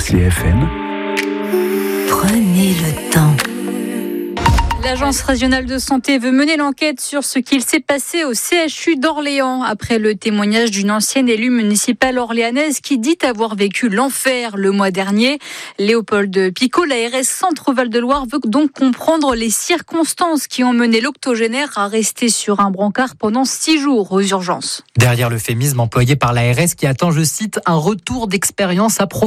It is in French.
Bexley FM. Prenez le temps. L'Agence régionale de santé veut mener l'enquête sur ce qu'il s'est passé au CHU d'Orléans après le témoignage d'une ancienne élue municipale orléanaise qui dit avoir vécu l'enfer le mois dernier. Léopold Picot, l'ARS Centre-Val de Loire, veut donc comprendre les circonstances qui ont mené l'octogénaire à rester sur un brancard pendant 6 jours aux urgences. Derrière l'euphémisme employé par l'ARS qui attend, je cite, un retour d'expérience approfondie